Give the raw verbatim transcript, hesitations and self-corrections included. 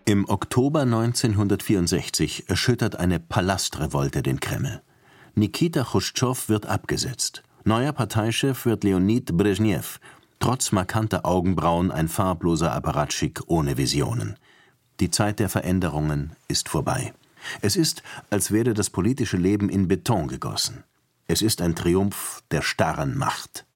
Im Oktober neunzehnhundertvierundsechzig erschüttert eine Palastrevolte den Kreml. Nikita Chruschtschow wird abgesetzt. Neuer Parteichef wird Leonid Brezhnev, trotz markanter Augenbrauen ein farbloser Apparatschik ohne Visionen. Die Zeit der Veränderungen ist vorbei. Es ist, als werde das politische Leben in Beton gegossen. Es ist ein Triumph der starren Macht.